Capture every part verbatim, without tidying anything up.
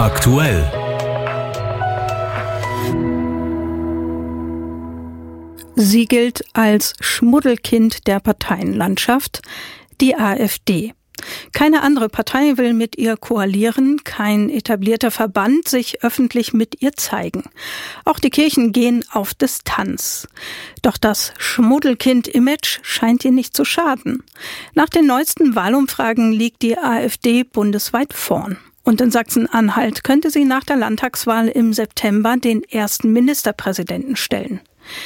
Aktuell. Sie gilt als Schmuddelkind der Parteienlandschaft, die AfD. Keine andere Partei will mit ihr koalieren, kein etablierter Verband sich öffentlich mit ihr zeigen. Auch die Kirchen gehen auf Distanz. Doch das Schmuddelkind-Image scheint ihr nicht zu schaden. Nach den neuesten Wahlumfragen liegt die AfD bundesweit vorn. Und in Sachsen-Anhalt könnte sie nach der Landtagswahl im September den ersten Ministerpräsidenten stellen.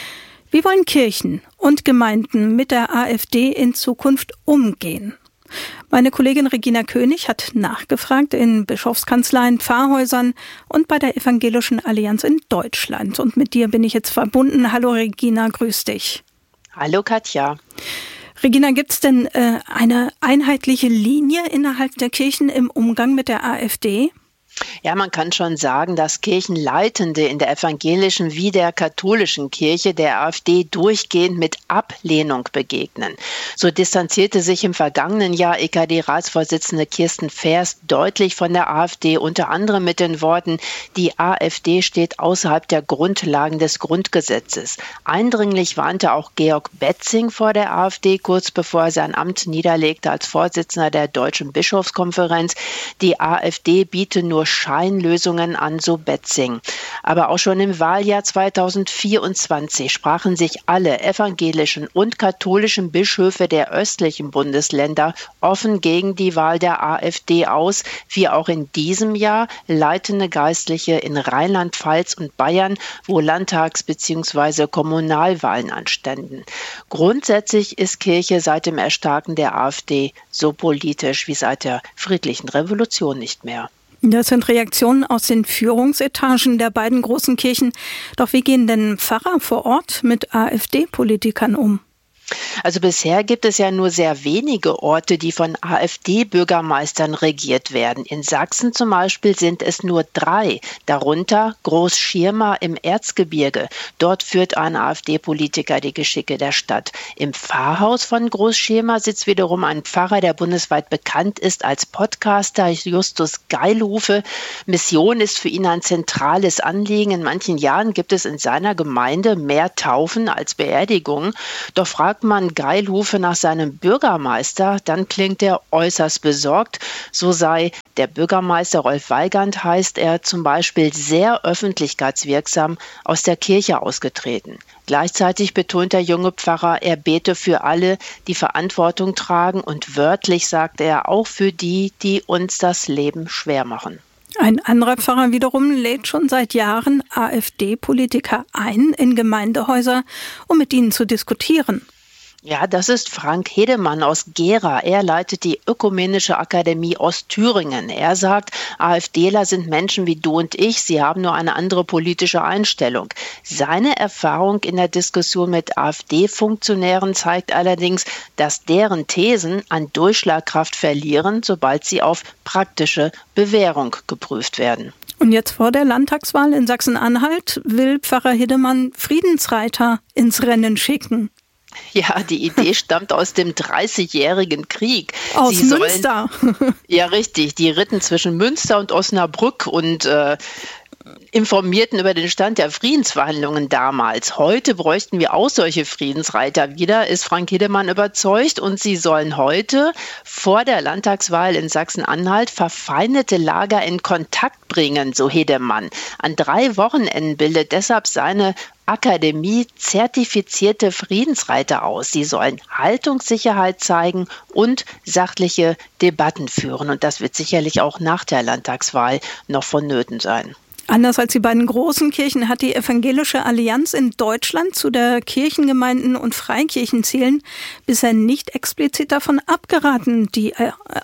Wie wollen Kirchen und Gemeinden mit der AfD in Zukunft umgehen? Meine Kollegin Regina König hat nachgefragt in Bischofskanzleien, Pfarrhäusern und bei der Evangelischen Allianz in Deutschland. Und mit dir bin ich jetzt verbunden. Hallo Regina, grüß dich. Hallo Katja. Regina, gibt es denn äh, eine einheitliche Linie innerhalb der Kirchen im Umgang mit der AfD? Ja, man kann schon sagen, dass Kirchenleitende in der evangelischen wie der katholischen Kirche der AfD durchgehend mit Ablehnung begegnen. So distanzierte sich im vergangenen Jahr E K D-Ratsvorsitzende Kirsten Fehrst deutlich von der AfD, unter anderem mit den Worten: Die AfD steht außerhalb der Grundlagen des Grundgesetzes. Eindringlich warnte auch Georg Betzing vor der AfD, kurz bevor er sein Amt niederlegte als Vorsitzender der Deutschen Bischofskonferenz. Die AfD biete nur Scheinlösungen an, so Betzing. Aber auch schon im Wahljahr zweitausendvierundzwanzig sprachen sich alle evangelischen und katholischen Bischöfe der östlichen Bundesländer offen gegen die Wahl der AfD aus, wie auch in diesem Jahr leitende Geistliche in Rheinland-Pfalz und Bayern, wo Landtags- bzw. Kommunalwahlen anständen. Grundsätzlich ist Kirche seit dem Erstarken der AfD so politisch wie seit der friedlichen Revolution nicht mehr. Das sind Reaktionen aus den Führungsetagen der beiden großen Kirchen. Doch wie gehen denn Pfarrer vor Ort mit AfD-Politikern um? Also bisher gibt es ja nur sehr wenige Orte, die von AfD-Bürgermeistern regiert werden. In Sachsen zum Beispiel sind es nur drei, darunter Großschirma im Erzgebirge. Dort führt ein AfD-Politiker die Geschicke der Stadt. Im Pfarrhaus von Großschirma sitzt wiederum ein Pfarrer, der bundesweit bekannt ist als Podcaster, Justus Geilhufe. Mission ist für ihn ein zentrales Anliegen. In manchen Jahren gibt es in seiner Gemeinde mehr Taufen als Beerdigungen. Doch fragt man Geilhufe nach seinem Bürgermeister, dann klingt er äußerst besorgt. So sei der Bürgermeister Rolf Weigand, heißt er, zum Beispiel sehr öffentlichkeitswirksam aus der Kirche ausgetreten. Gleichzeitig betont der junge Pfarrer, er bete für alle, die Verantwortung tragen, und wörtlich sagt er auch für die, die uns das Leben schwer machen. Ein anderer Pfarrer wiederum lädt schon seit Jahren AfD-Politiker ein in Gemeindehäuser, um mit ihnen zu diskutieren. Ja, das ist Frank Hedemann aus Gera. Er leitet die Ökumenische Akademie Ostthüringen. Er sagt, AfDler sind Menschen wie du und ich, sie haben nur eine andere politische Einstellung. Seine Erfahrung in der Diskussion mit AfD-Funktionären zeigt allerdings, dass deren Thesen an Durchschlagkraft verlieren, sobald sie auf praktische Bewährung geprüft werden. Und jetzt vor der Landtagswahl in Sachsen-Anhalt will Pfarrer Hedemann Friedensreiter ins Rennen schicken. Ja, die Idee stammt aus dem Dreißigjährigen Krieg. Aus Sie Münster. Sollen, ja, richtig. Die ritten zwischen Münster und Osnabrück und äh, informierten über den Stand der Friedensverhandlungen damals. Heute bräuchten wir auch solche Friedensreiter wieder, ist Frank Hedemann überzeugt. Und sie sollen heute vor der Landtagswahl in Sachsen-Anhalt verfeindete Lager in Kontakt bringen, so Hedemann. An drei Wochenenden bildet deshalb seine Akademie zertifizierte Friedensreiter aus. Sie sollen Haltungssicherheit zeigen und sachliche Debatten führen. Und das wird sicherlich auch nach der Landtagswahl noch vonnöten sein. Anders als die beiden großen Kirchen hat die Evangelische Allianz in Deutschland, zu der Kirchengemeinden und Freikirchen zählen, bisher nicht explizit davon abgeraten, die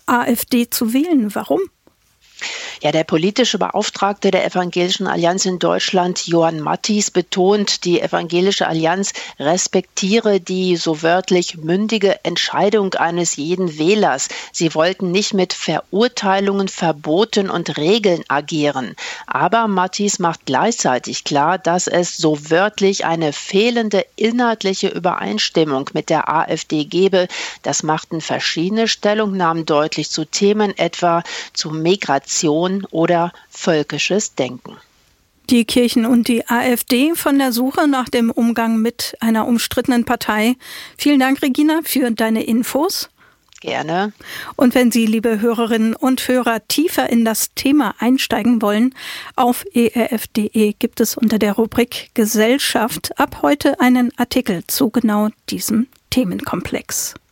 AfD zu wählen. Warum? Ja, der politische Beauftragte der Evangelischen Allianz in Deutschland, Johann Matthys, betont, die Evangelische Allianz respektiere die, so wörtlich, mündige Entscheidung eines jeden Wählers. Sie wollten nicht mit Verurteilungen, Verboten und Regeln agieren. Aber Matthys macht gleichzeitig klar, dass es so wörtlich eine fehlende inhaltliche Übereinstimmung mit der AfD gebe. Das machten verschiedene Stellungnahmen deutlich zu Themen, etwa zu Migration Religion oder völkisches Denken. Die Kirchen und die AfD von der Suche nach dem Umgang mit einer umstrittenen Partei. Vielen Dank, Regina, für deine Infos. Gerne. Und wenn Sie, liebe Hörerinnen und Hörer, tiefer in das Thema einsteigen wollen, auf e r f punkt d e gibt es unter der Rubrik Gesellschaft ab heute einen Artikel zu genau diesem Themenkomplex.